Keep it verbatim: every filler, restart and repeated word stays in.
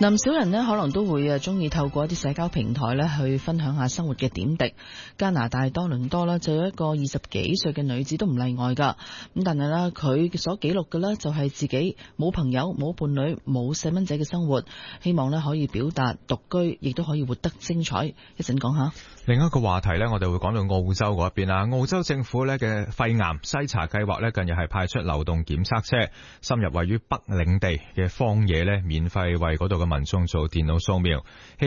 唔少人呢可能都會誒中意透過一啲社交平台咧去分享下生活嘅點滴。加拿大多倫多呢就有一個二十幾歲嘅女子都唔例外噶。咁但係呢，佢所記錄嘅呢就係自己冇朋友、冇伴侶、冇細蚊仔嘅生活，希望呢可以表達獨居，亦都可以活得精彩。一陣講下。 另一個話題呢，我哋會講到澳洲嗰邊啦。澳洲政府呢嘅肺癌篩查計劃呢，近日係派出流動檢測車，深入位於北領地嘅荒野呢，免費為嗰度嘅民眾做電腦掃描。